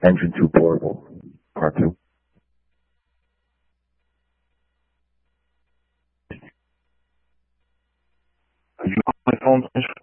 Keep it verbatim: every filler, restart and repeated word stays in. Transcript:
Engine two Portable, Part two. Could you call my phone, please?